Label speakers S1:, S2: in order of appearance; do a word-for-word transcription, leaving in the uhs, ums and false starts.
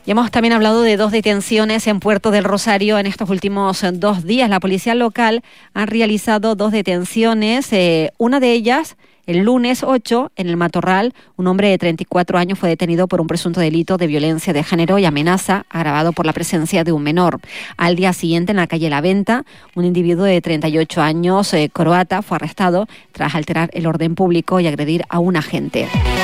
S1: Y hemos también hablado de dos detenciones en Puerto del Rosario en estos últimos dos días. La policía local ha realizado dos detenciones, eh, una de ellas el lunes ocho, en el Matorral. Un hombre de treinta y cuatro años fue detenido por un presunto delito de violencia de género y amenaza, agravado por la presencia de un menor. Al día siguiente, en la calle La Venta, un individuo de treinta y ocho años, eh, croata, fue arrestado tras alterar el orden público y agredir a un agente.